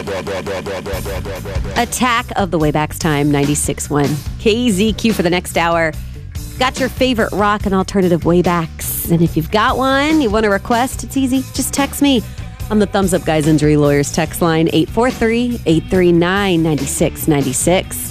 Attack of the Waybacks Time, 96.1 KZQ for the next hour. Got your favorite rock and alternative Waybacks. And if you've got one, you want to request, it's easy. Just text me on the Thumbs Up Guys Injury Lawyers text line, 843-839-9696.